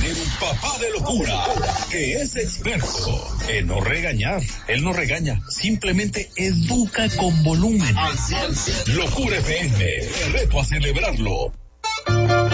tener un papá de locura que es experto en no regañar. Él no regaña, simplemente educa con volumen. Locura FM, te reto a celebrarlo.